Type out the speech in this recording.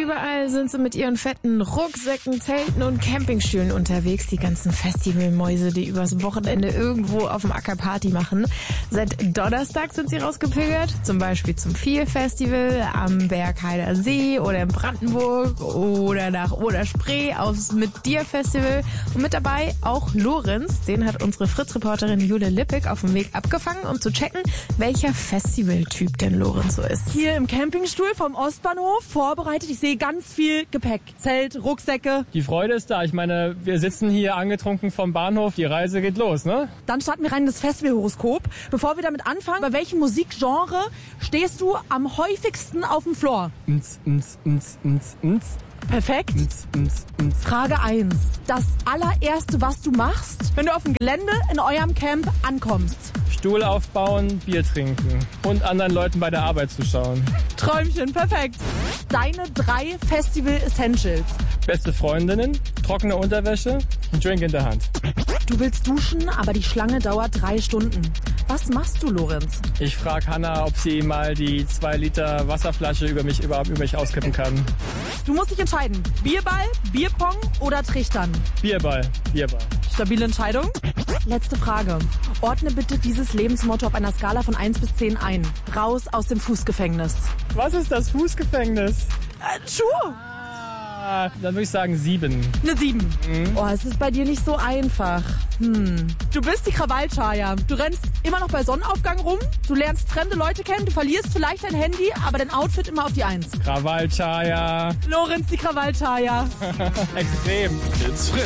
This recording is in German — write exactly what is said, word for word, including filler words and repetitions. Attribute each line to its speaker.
Speaker 1: Überall sind sie mit ihren fetten Rucksäcken, Zelten und Campingstühlen unterwegs. Die ganzen Festivalmäuse, die übers Wochenende irgendwo auf dem Acker Party machen. Seit Donnerstag sind sie rausgepilgert. Zum Beispiel zum Viel-Festival am Bergheider See oder in Brandenburg oder nach Oder-Spree aufs Mit-Dir-Festival. Und mit dabei auch Lorenz. Den hat unsere Fritz-Reporterin Jule Lippig auf dem Weg abgefangen, um zu checken, welcher Festivaltyp denn Lorenz so ist.
Speaker 2: Hier im Campingstuhl vom Ostbahnhof vorbereitet. Ich sehe ganz viel Gepäck. Zelt, Rucksäcke.
Speaker 3: Die Freude ist da. Ich meine, wir sitzen hier angetrunken vom Bahnhof. Die Reise geht los, ne?
Speaker 2: Dann starten wir rein in das Festivalhoroskop. Bevor wir damit anfangen, bei welchem Musikgenre stehst du am häufigsten auf dem Floor?
Speaker 3: Ns, ns, ns, ns, ns.
Speaker 2: Perfekt.
Speaker 3: Ns, ns, ns.
Speaker 2: Frage eins. Das allererste, was du machst, wenn du auf dem Gelände in eurem Camp ankommst?
Speaker 3: Stuhl aufbauen, Bier trinken und anderen Leuten bei der Arbeit zuschauen.
Speaker 2: Träumchen, perfekt. Deine drei Festival-Essentials.
Speaker 3: Beste Freundinnen, trockene Unterwäsche, ein Drink in der Hand.
Speaker 2: Du willst duschen, aber die Schlange dauert drei Stunden. Was machst du, Lorenz?
Speaker 3: Ich frage Hanna, ob sie mal die zwei Liter Wasserflasche über mich, über, über mich auskippen kann.
Speaker 2: Du musst dich entscheiden. Bierball, Bierpong oder Trichtern?
Speaker 3: Bierball, Bierball.
Speaker 2: Stabile Entscheidung. Letzte Frage. Ordne bitte dieses Lebensmotto auf einer Skala von eins bis zehn ein. Raus aus dem Fußgefängnis.
Speaker 3: Was ist das Fußgefängnis?
Speaker 2: Äh, Schuhe.
Speaker 3: Ah, dann würde ich sagen sieben.
Speaker 2: Eine sieben.
Speaker 3: Mhm.
Speaker 2: Oh, es ist bei dir nicht so einfach. Hm. Du bist die Krawallchaya. Du rennst immer noch bei Sonnenaufgang rum. Du lernst fremde Leute kennen. Du verlierst vielleicht dein Handy, aber dein Outfit immer auf die Eins.
Speaker 3: Krawallchaya.
Speaker 2: Lorenz, die Krawallchaya.
Speaker 3: Extrem.
Speaker 4: It's Fritz.